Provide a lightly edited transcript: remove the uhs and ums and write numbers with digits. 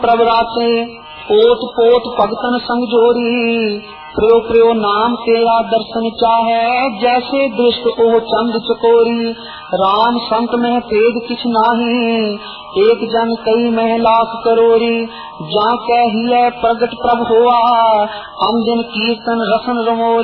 प्रभ राते पोत पोत भगतन संग जोरी प्रियो प्रियो नाम तेरा दर्शन चाहे जैसे दृष्ट ओ चंद चकोरी राम संत में भेद किछ नाही एक जन कई में लाख करोरी जा कह ही प्रगट प्रभ हुआ हम दिन कीर्तन रसन रमोरी।